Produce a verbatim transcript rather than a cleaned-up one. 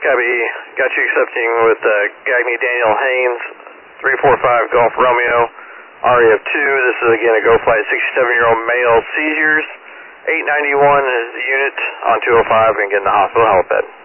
Copy. Got you accepting with uh, Gagne Daniel Haynes, three four five Golf Romeo, R E F two. This is again a Go Flight sixty-seven-year-old male seizures. eight ninety-one is the unit on two oh five and getting the hospital helipad.